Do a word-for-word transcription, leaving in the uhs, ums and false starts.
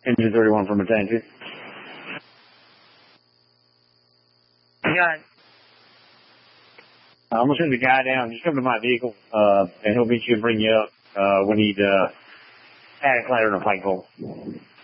Engine thirty-one from attention. Got it. I'm gonna send the guy down. Just come to my vehicle, uh, and he'll meet you and bring you up, uh, we need, uh, attic ladder and a flagpole.